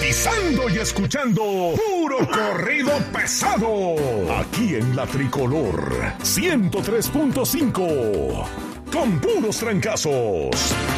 sintonizando y escuchando puro corrido pesado. Aquí en La Tricolor 103.5. Con puros trancazos.